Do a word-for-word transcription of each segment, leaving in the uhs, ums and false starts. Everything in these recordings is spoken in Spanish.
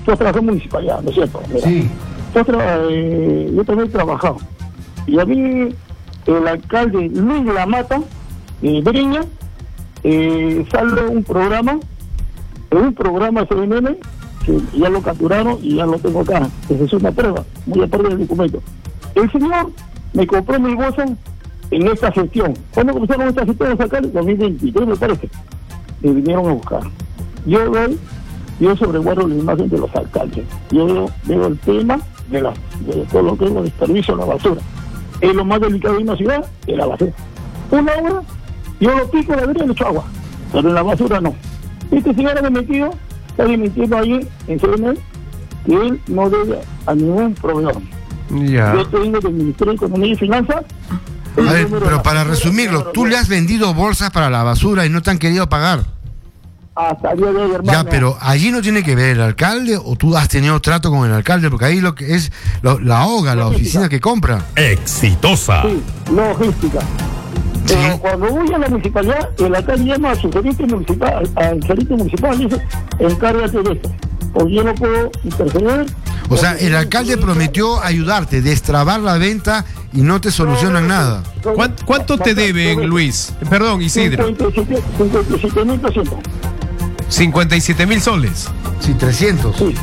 tú trabajas en municipalidad, ¿no es cierto? Mira, Sí. tú tra- eh, yo también he trabajado. Y a mí, el alcalde Luis Lamata, de Breña, eh, sale un programa, un programa C N N, que ya lo capturaron y ya lo tengo acá. Esa es una prueba, muy aparte del documento. El señor me compró mi bolsa en esta gestión. ¿Cuándo comenzaron esta gestión a sacar? En dos mil veintitrés, me parece. Me vinieron a buscar. Yo doy, yo sobreguardo la imagen de los alcaldes. Yo veo, veo el tema de, la, de todo lo que es el desperdicio de la basura. Es lo más delicado de una ciudad, es la basura. Una hora, yo lo pico, la vereda y le echo agua. Pero en la basura no. Este señor me metido, está mintiendo ahí en C N N, que él no debe a ningún proveedor. Ya. Yo tengo del Ministerio de Economía y Finanzas. A ver, pero para resumirlo, tú le has vendido bolsas para la basura y no te han querido pagar. Hasta el día de hoy, hermano. Ya, pero allí no tiene que ver el alcalde o tú has tenido trato con el alcalde, porque ahí lo que es lo, la O G A, la oficina que compra. Exitosa. Sí, logística. Sí. Pero cuando voy a la municipalidad, el alcalde llama a su gerente municipal, al gerente municipal y dice, encárgate de esto. O yo no puedo interceder. O sea, el alcalde prometió ayudarte, destrabar la venta y no te solucionan nada. ¿Cuán- ¿Cuánto te deben, Luis? Perdón, Isidro. cincuenta y siete mil doscientos. cincuenta y siete mil soles. Sí, trescientos. Sí.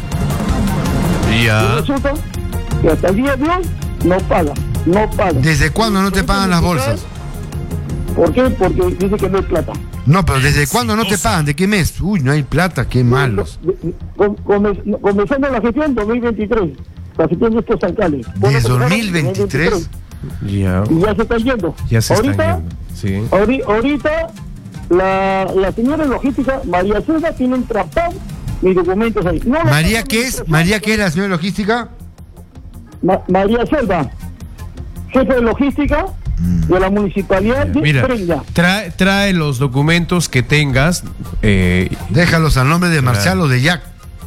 Y Ya. resulta que hasta el día de hoy no pagan, no pagan. ¿Desde cuándo no te pagan las bolsas? ¿Por qué? Porque dice que no hay plata. No, pero ¿desde cuándo no te pagan? ¿De qué mes? Uy, no hay plata, qué malos. Com- come- Comenzando la gestión dos mil veintitrés, la gestión de estos alcaldes. ¿Desde dos mil veintitrés? Ya. Y ya se están yendo. Ya se ahorita, están yendo. Sí. ahori- ahorita, la, la señora logística, María Silva, tiene un trapado mis documentos ahí. No, ¿María no, qué es? ¿María qué es la señora logística? Ma- María Silva, jefe de logística de la municipalidad de Mira, Breña. trae, trae los documentos que tengas eh, Déjalos al nombre de Marcial o de Jack.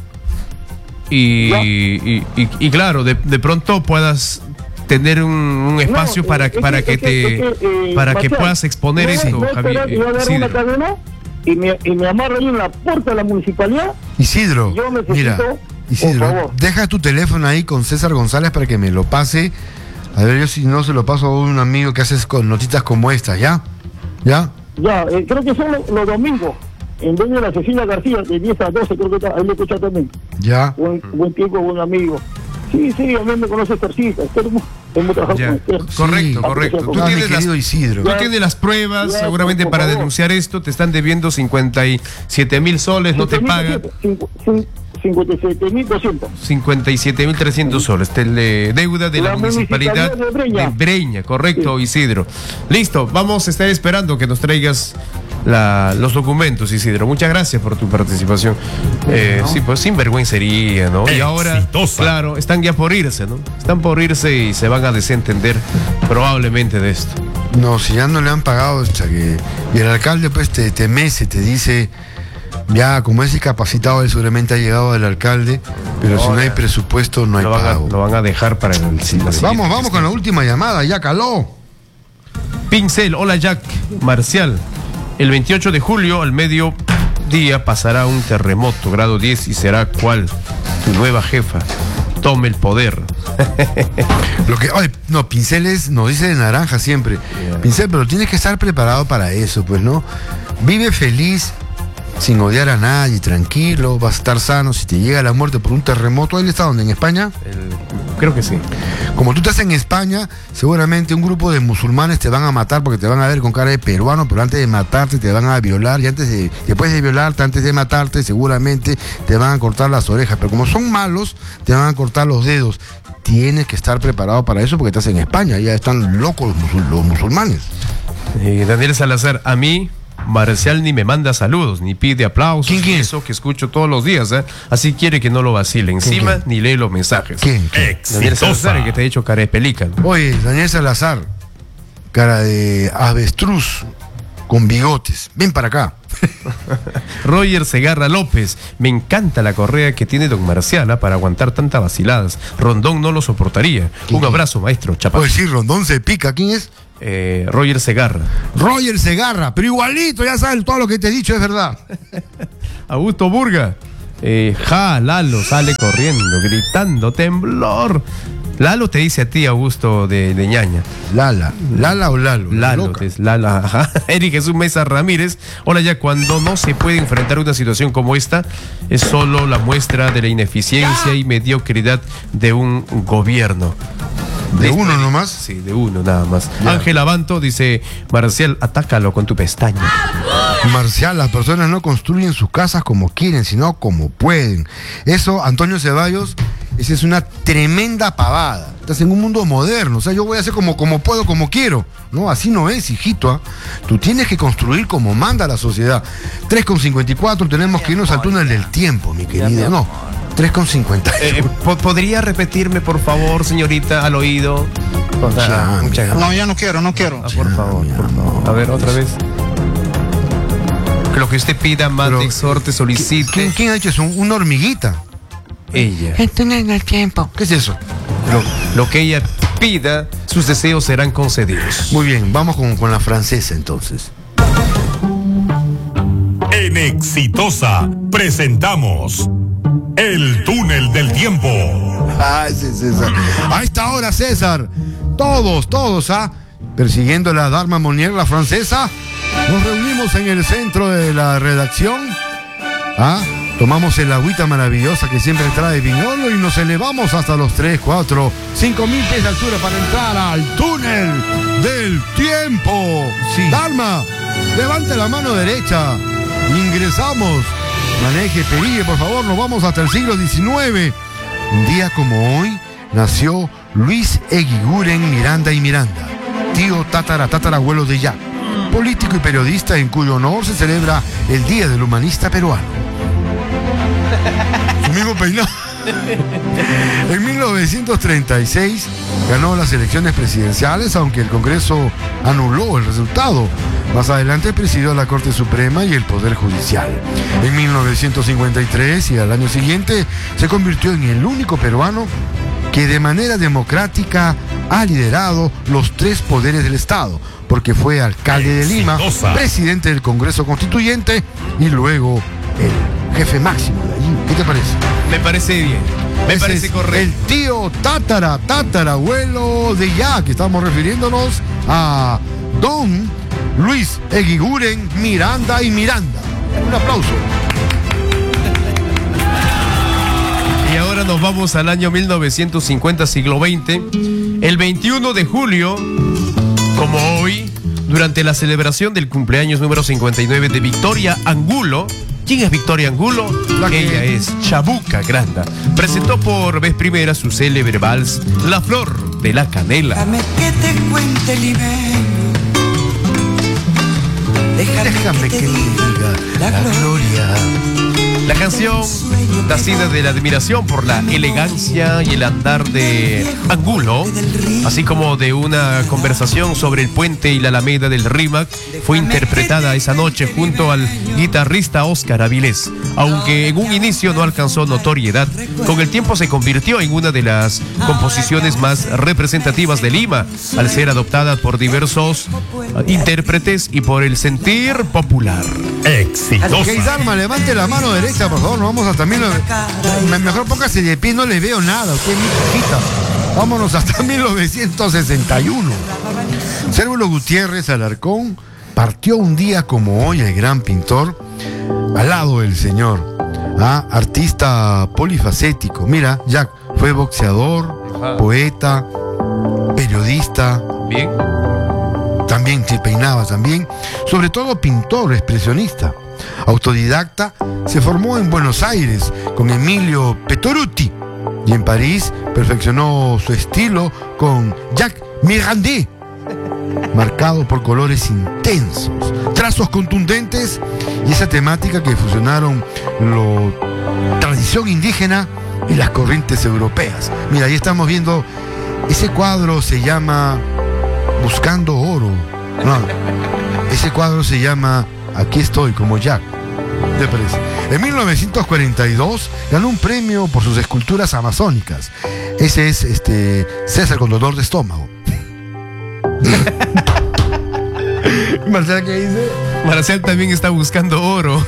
y, Ya. y, y- y claro, de, de pronto puedas tener un, un espacio No, para, eh, es para que es te es que, eh, para que Marcial, puedas exponer yo voy- esto, voy a esperar Javier. que yo agarre una Isidro. cadena y me, y me amarro ahí en la puerta de la municipalidad. Isidro, Yo necesito, mira, por Isidro, favor. deja tu teléfono ahí con César González para que me lo pase. A ver, yo si no se lo paso a un amigo que haces con notitas como estas, ¿ya? ¿Ya? Ya, eh, creo que son los, los domingos, en vez de la Cecilia García, de diez a doce, creo que está, ahí lo escucha también. ¿Ya? Buen, buen tiempo, buen amigo. Sí, sí, a mí me conoce Tercita, hemos, hemos trabajado Ya. con usted. Correcto, Sí. correcto. Tú Ah, mi tienes las, querido Isidro. tú tienes las pruebas, Ya, seguramente por para favor. denunciar esto, te están debiendo cincuenta y siete mil soles, no te pagan cincuenta y siete mil doscientos. cincuenta y siete mil trescientos soles. Te le- deuda de la, La municipalidad municipalidad de Breña. de Breña, correcto, Sí. Isidro. Listo, vamos a estar esperando que nos traigas la- los documentos, Isidro. Muchas gracias por tu participación. Eh, Sí, pues sin vergüencería, ¿no? Y ahora, Exitosa. claro, están ya por irse, ¿no? Están por irse y se van a desentender probablemente de esto. No, si ya no le han pagado, o sea, que, y el alcalde pues te, te mece, te dice, ya como es incapacitado, él seguramente ha llegado al alcalde, pero si no hay presupuesto no hay Lo van, a, pago. lo van a dejar para el, la siguiente Vamos, vamos con la gestión. última llamada, ya caló. Pincel, hola Jack, Marcial. El veintiocho de julio al mediodía pasará un terremoto, grado diez, y será cual tu nueva jefa tome el poder. Lo que, ay, no, Pinceles nos dice de naranja siempre. Yeah. Pincel, pero tienes que estar preparado para eso, pues, ¿no? Vive feliz, sin odiar a nadie, tranquilo, vas a estar sano. Si te llega la muerte por un terremoto, ¿él está donde? ¿En España? El- creo que sí. Como tú estás en España, seguramente un grupo de musulmanes te van a matar porque te van a ver con cara de peruano, pero antes de matarte te van a violar y antes de, después de violarte, antes de matarte, seguramente te van a cortar las orejas. Pero como son malos, te van a cortar los dedos. Tienes que estar preparado para eso porque estás en España, ya están locos los, musul- los musulmanes. Eh, Daniel Salazar, a mí Marcial ni me manda saludos, ni pide aplausos. ¿Quién, quién? Eso que escucho todos los días, ¿eh? Así quiere que no lo vacile. Encima quién? ni lee los mensajes. ¿Quién? ¿Quién? Daniel Salazar, Exitosa. el que te ha dicho cara de pelican. Oye, Daniel Salazar, cara de avestruz con bigotes. Ven para acá. Roger Segarra López, me encanta la correa que tiene don Marcial, ¿ah? Para aguantar tantas vaciladas. Rondón no lo soportaría. ¿Quién? Un abrazo, maestro Chapa. Oye, sí, Rondón se pica. ¿Quién es? Eh, Roger Segarra. Roger Segarra, pero igualito, ya sabes, todo lo que te he dicho es verdad. Augusto Burga. Eh, ja, Lalo sale corriendo, gritando, temblor. Lalo te dice a ti, Augusto de, de Ñaña. Lala, Lala o Lalo. Lalo, es Lala, ajá. Eric Jesús Mesa Ramírez. Hola, ya cuando no se puede enfrentar una situación como esta, es solo la muestra de la ineficiencia y mediocridad de un gobierno. ¿De uno nomás? Sí, de uno nada más. Ángel Abanto dice, Marcial, atácalo con tu pestaña. Marcial, las personas no construyen sus casas como quieren, sino como pueden. Eso, Antonio Ceballos, esa es una tremenda pavada. Estás en un mundo moderno, o sea, yo voy a hacer como, como puedo, como quiero. No, así no es, hijito. ¿eh? Tú tienes que construir como manda la sociedad. tres con cincuenta y cuatro, tenemos que irnos al túnel del tiempo, mi querida. No, tres con cincuenta. Eh, ¿Podría repetirme, por favor, señorita, al oído? O sea, Ya, muchas gracias. No, ya no quiero, no quiero. Ah, por favor, por favor. A ver, otra vez. Que lo que usted pida, mande, Pero, exhorte, solicite. ¿Quién, quién ha hecho eso? Una hormiguita. Ella. El túnel del tiempo. ¿Qué es eso? Lo, lo que ella pida, sus deseos serán concedidos. Muy bien, vamos con, con la francesa entonces. En Exitosa presentamos El Túnel del Tiempo. Ah, sí, César. A esta hora, César, todos, todos, ¿ah? Persiguiendo la Dharma Monnier, la francesa, nos reunimos en el centro de la redacción, ¿ah? Tomamos el agüita maravillosa que siempre trae Viñolo y nos elevamos hasta los tres, cuatro, cinco mil pies de altura para entrar al túnel del tiempo. Sí. Dharma, levante la mano derecha. Ingresamos. Maneje, perille, por favor, nos vamos hasta el siglo diecinueve. Un día como hoy nació Luis Eguiguren Miranda y Miranda, tío tatara tatarabuelo de Jack, político y periodista en cuyo honor se celebra el Día del Humanista Peruano. Su mismo peinado. En mil novecientos treinta y seis ganó las elecciones presidenciales, aunque el Congreso anuló el resultado. Más adelante presidió la Corte Suprema y el Poder Judicial. En mil novecientos cincuenta y tres y al año siguiente se convirtió en el único peruano que de manera democrática ha liderado los tres poderes del Estado, porque fue alcalde de Lima, presidente del Congreso Constituyente y luego el jefe máximo de allí. ¿Qué te parece? Me parece bien. Me Ese parece es correcto. el tío tatara, tatarabuelo de Jack. Estamos refiriéndonos a don Luis Eguiguren Miranda y Miranda. Un aplauso. Y ahora nos vamos al año mil novecientos cincuenta, siglo veinte. El veintiuno de julio, como hoy, durante la celebración del cumpleaños número cincuenta y nueve de Victoria Angulo. ¿Quién es Victoria Angulo? La que- Ella es Chabuca Granda. Presentó por vez primera su célebre vals La Flor de la Canela. Déjame que te cuente el limeño. Déjame, Déjame que te diga la gloria. La canción, nacida de la admiración por la elegancia y el andar de Angulo, así como de una conversación sobre el puente y la alameda del Rímac, fue interpretada esa noche junto al guitarrista Óscar Avilés. Aunque en un inicio no alcanzó notoriedad, con el tiempo se convirtió en una de las composiciones más representativas de Lima, al ser adoptada por diversos intérpretes y por el sentir popular. Exitosa. Ok, Dharma, levante la mano derecha, por favor. Nos vamos hasta mil. Me- Mejor póngase de pie, no le veo nada. Usted es mi hijita. Vámonos hasta mil novecientos sesenta y uno. Cérvulo Gutiérrez Alarcón partió un día como hoy, el gran pintor, al lado del señor. Ah, artista polifacético. Mira, Jack fue boxeador, poeta, periodista. Bien. También se peinaba también, sobre todo pintor, expresionista. Autodidacta, se formó en Buenos Aires con Emilio Petoruti y en París perfeccionó su estilo con Jacques Mirandé, marcado por colores intensos, trazos contundentes y esa temática que fusionaron la tradición indígena y las corrientes europeas. Mira, ahí estamos viendo, ese cuadro se llama Buscando Oro. No, ese cuadro se llama Aquí estoy, como Jack. ¿Te parece? En mil novecientos cuarenta y dos ganó un premio por sus esculturas amazónicas. Ese es este César con dolor de estómago. Marcela, ¿qué dice? Marcial también está buscando oro.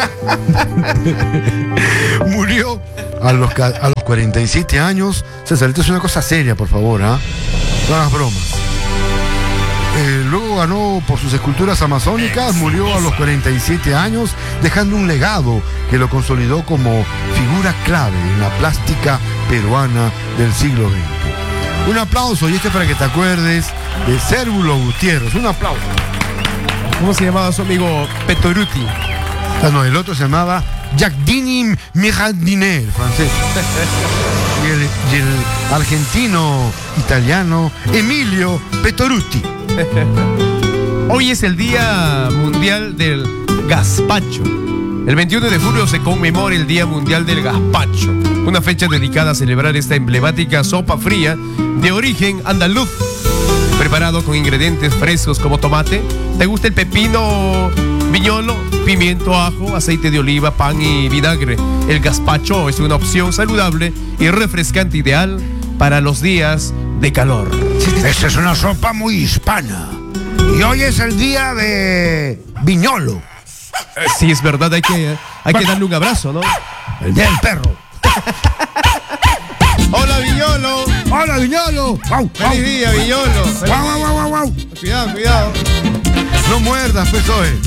Murió a los, ca- a los cuarenta y siete años. César, esto es una cosa seria, por favor, ¿ah? No hagas bromas. Eh, luego ganó por sus esculturas amazónicas, murió a los cuarenta y siete años, dejando un legado que lo consolidó como figura clave en la plástica peruana del siglo veinte. Un aplauso, y este para que te acuerdes de Cérvulo Gutiérrez. Un aplauso. ¿Cómo se llamaba su amigo Petoruti? Ah, no, el otro se llamaba Giacchini Mijardiner, francés. Y el, y el argentino italiano Emilio Petoruti. Hoy es el Día Mundial del Gazpacho. El veintiuno de julio se conmemora el Día Mundial del Gazpacho, una fecha dedicada a celebrar esta emblemática sopa fría de origen andaluz, preparado con ingredientes frescos como tomate. ¿Te gusta el pepino, viñolo, pimiento, ajo, aceite de oliva, pan y vinagre? El gazpacho es una opción saludable y refrescante, ideal para los días de calor. Esta es una sopa muy hispana. Y hoy es el día de Viñolo, Sí, es verdad, hay que, hay que darle un abrazo, ¿no? el día del perro. ¡Hola, Viñolo! ¡Hola, Viñolo! ¡Guau, guau! ¡Feliz día, Viñolo! ¡Guau, guau, guau, guau, guau! Cuidado, cuidado. No muerdas, pues, oye.